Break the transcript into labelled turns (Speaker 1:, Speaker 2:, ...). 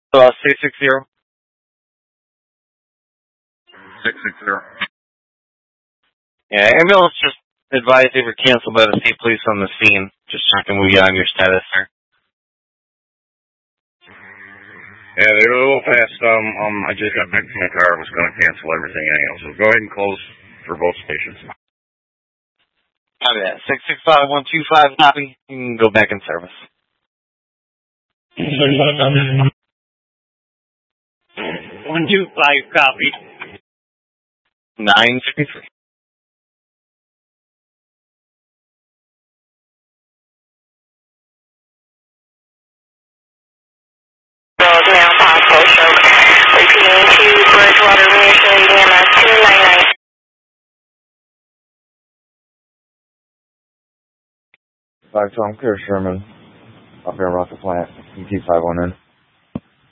Speaker 1: 660.
Speaker 2: 660.
Speaker 1: Yeah, ambulance just advised they were canceled by the state police on the scene. Just checking with you on your status, sir.
Speaker 2: Yeah, they were a little fast. I just got back to my car and was going to cancel everything anyhow. So go ahead and close for both stations.
Speaker 1: Copy that. 665-125, copy. You can go back in service.
Speaker 3: 125, copy.
Speaker 1: 953.
Speaker 4: Now possible stroke. Repeating to Bridgewater Mutual EMS 299.
Speaker 5: 5 Tom Clear Sherman. Up here around the plant. ET 519.